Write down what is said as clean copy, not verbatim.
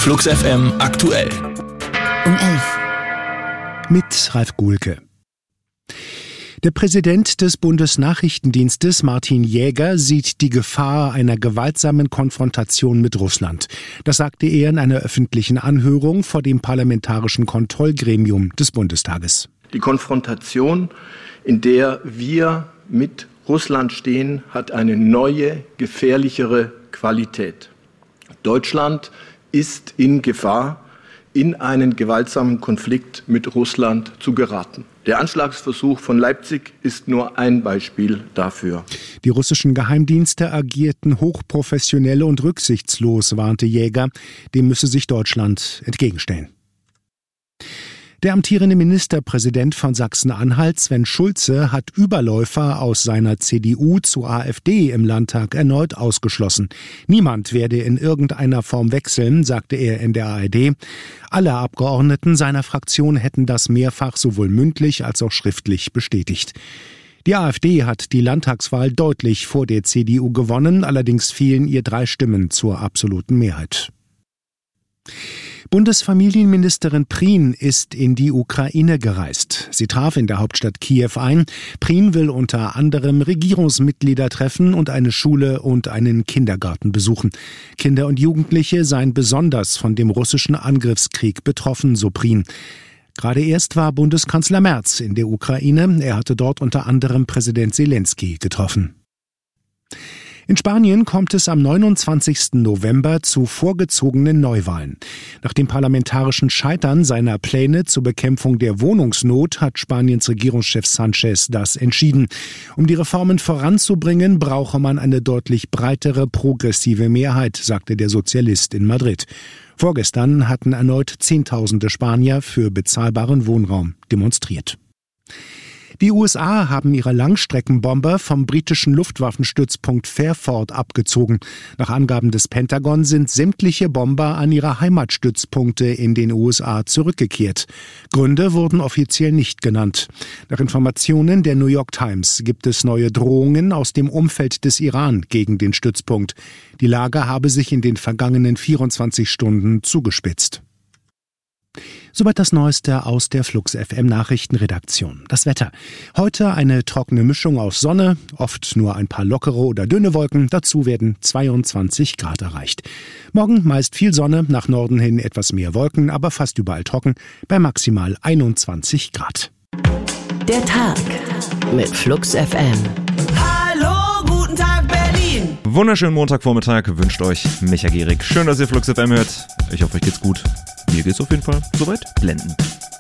Flux FM aktuell. Um 11. Mit Ralf Guhlke. Der Präsident des Bundesnachrichtendienstes, Martin Jäger, sieht die Gefahr einer gewaltsamen Konfrontation mit Russland. Das sagte er in einer öffentlichen Anhörung vor dem Parlamentarischen Kontrollgremium des Bundestages. Die Konfrontation, in der wir mit Russland stehen, hat eine neue, gefährlichere Qualität. Deutschland ist in Gefahr, in einen gewaltsamen Konflikt mit Russland zu geraten. Der Anschlagsversuch von Leipzig ist nur ein Beispiel dafür. Die russischen Geheimdienste agierten hochprofessionell und rücksichtslos, warnte Jäger. Dem müsse sich Deutschland entgegenstellen. Der amtierende Ministerpräsident von Sachsen-Anhalt, Sven Schulze, hat Überläufer aus seiner CDU zur AfD im Landtag erneut ausgeschlossen. Niemand werde in irgendeiner Form wechseln, sagte er in der ARD. Alle Abgeordneten seiner Fraktion hätten das mehrfach sowohl mündlich als auch schriftlich bestätigt. Die AfD hat die Landtagswahl deutlich vor der CDU gewonnen, allerdings fehlen ihr 3 Stimmen zur absoluten Mehrheit. Bundesfamilienministerin Prien ist in die Ukraine gereist. Sie traf in der Hauptstadt Kiew ein. Prien will unter anderem Regierungsmitglieder treffen und eine Schule und einen Kindergarten besuchen. Kinder und Jugendliche seien besonders von dem russischen Angriffskrieg betroffen, so Prien. Gerade erst war Bundeskanzler Merz in der Ukraine. Er hatte dort unter anderem Präsident Zelensky getroffen. In Spanien kommt es am 29. November zu vorgezogenen Neuwahlen. Nach dem parlamentarischen Scheitern seiner Pläne zur Bekämpfung der Wohnungsnot hat Spaniens Regierungschef Sánchez das entschieden. Um die Reformen voranzubringen, brauche man eine deutlich breitere progressive Mehrheit, sagte der Sozialist in Madrid. Vorgestern hatten erneut Zehntausende Spanier für bezahlbaren Wohnraum demonstriert. Die USA haben ihre Langstreckenbomber vom britischen Luftwaffenstützpunkt Fairford abgezogen. Nach Angaben des Pentagon sind sämtliche Bomber an ihre Heimatstützpunkte in den USA zurückgekehrt. Gründe wurden offiziell nicht genannt. Nach Informationen der New York Times gibt es neue Drohungen aus dem Umfeld des Iran gegen den Stützpunkt. Die Lage habe sich in den vergangenen 24 Stunden zugespitzt. Soweit das Neueste aus der Flux FM Nachrichtenredaktion. Das Wetter. Heute eine trockene Mischung aus Sonne, oft nur ein paar lockere oder dünne Wolken. Dazu werden 22 Grad erreicht. Morgen meist viel Sonne, nach Norden hin etwas mehr Wolken, aber fast überall trocken, bei maximal 21 Grad. Der Tag mit Flux FM. Hallo, guten Tag Berlin. Wunderschönen Montagvormittag wünscht euch Micha Gehrig. Schön, dass ihr Flux FM hört. Ich hoffe, euch geht's gut. Mir geht's auf jeden Fall soweit blendend.